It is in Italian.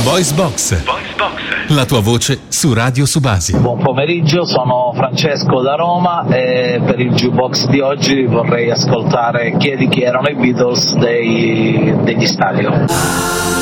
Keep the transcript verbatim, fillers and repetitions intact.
Voice Box. Voice Box. La tua voce su Radio Subasi. Buon pomeriggio, sono Francesco da Roma e per il Jukebox di oggi vorrei ascoltare Chiedi chi erano i Beatles dei, degli Stadio.